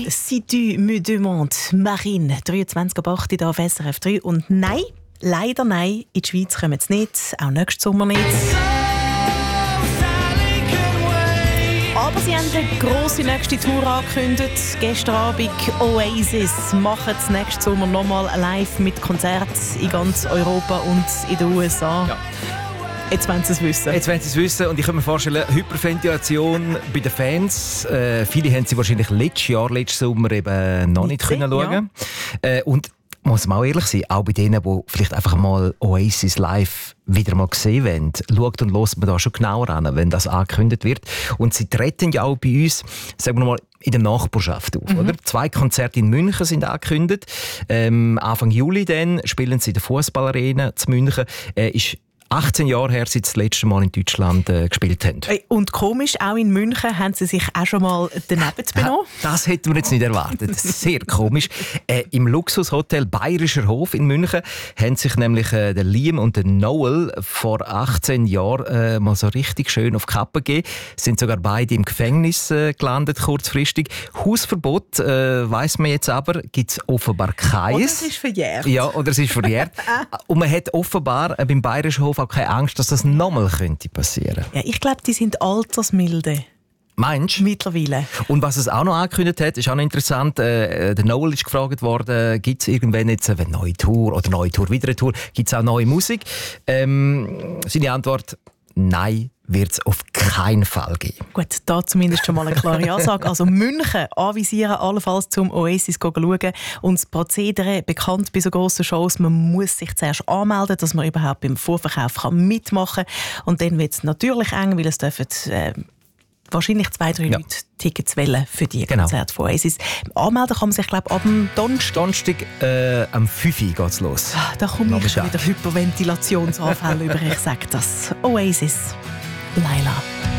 «Si tu me demandes», Marine, 23.08 hier auf SRF 3. Und nein, leider nein, in die Schweiz kommen sie nicht, auch nächsten Sommer nicht. Aber sie haben eine grosse nächste Tour angekündigt. Gestern Abend Oasis machen es nächsten Sommer nochmal live mit Konzerten in ganz Europa und in den USA. Ja. Jetzt wollen sie es wissen. Jetzt wollen sie es wissen und ich kann mir vorstellen, Hyperventilation bei den Fans. Viele haben sie wahrscheinlich letzten Sommer eben noch nicht können schauen. Ja. Und muss man auch ehrlich sein, auch bei denen, die vielleicht einfach mal Oasis live wieder mal gesehen wollen, schaut und hört man da schon genauer an, wenn das angekündigt wird. Und sie treten ja auch bei uns, sagen wir mal, in der Nachbarschaft auf. Oder? 2 Konzerte in München sind angekündigt. Anfang Juli dann spielen sie in der Fußballarena zu München. Ist 18 Jahre her, seit sie das letzte Mal in Deutschland gespielt haben. Und komisch, auch in München haben sie sich auch schon mal daneben benommen. Das hätten wir jetzt nicht erwartet. Sehr komisch. Im Luxushotel Bayerischer Hof in München haben sich nämlich der Liam und der Noel vor 18 Jahren mal so richtig schön auf die Kappe gegeben. Sind sogar beide im Gefängnis gelandet, kurzfristig. Hausverbot, weiss man jetzt aber, gibt es offenbar keins. Oder es ist verjährt. Ja, oder es ist verjährt. Und man hat offenbar beim Bayerischen Hof auch keine Angst, dass das nochmal passieren könnte. Ja, ich glaube, die sind altersmilde. Meinst du? Mittlerweile. Und was es auch noch angekündigt hat, ist auch noch interessant. Der Noel ist gefragt worden, gibt es irgendwann jetzt eine neue Tour oder neue Tour, wieder eine Tour, gibt es auch neue Musik? Seine Antwort, nein, wird es auf keinen Fall geben. Gut, da zumindest schon mal eine klare Ansage. Also München anvisieren, allenfalls zum Oasis schauen. Und das Prozedere, bekannt bei so grossen Shows, man muss sich zuerst anmelden, dass man überhaupt beim Vorverkauf mitmachen kann. Und dann wird es natürlich eng, weil es dürfen wahrscheinlich 2-3 Leute Tickets wählen für die Konzerte von Oasis. Anmelden kann man sich, glaube ich, ab dem Donnerstag am 5 Uhr geht es los. Da komme ich schon wieder Hyperventilationsanfälle über, ich sage das. Oasis. Laila.